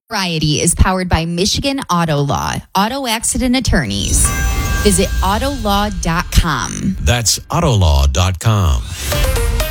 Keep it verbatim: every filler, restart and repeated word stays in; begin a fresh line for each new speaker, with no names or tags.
Variety is powered by Michigan Auto Law, auto accident attorneys. Visit autolaw dot com.
That's autolaw dot com.